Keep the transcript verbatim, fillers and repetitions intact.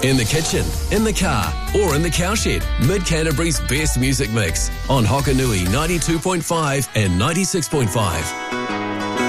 In the kitchen, in the car, or in the cowshed. Mid-Canterbury's best music mix on Hokanui ninety-two point five and ninety-six point five.